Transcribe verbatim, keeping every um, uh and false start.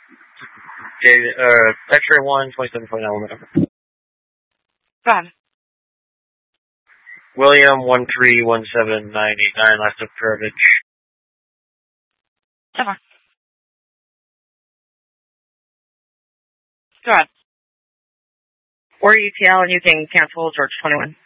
Okay, uh, X-ray one, twenty-seven point nine, whatever. Go ahead. William, one three one seven nine eight nine, last of Perovich. Okay. Go ahead. Or U T L, and you can cancel George twenty-one.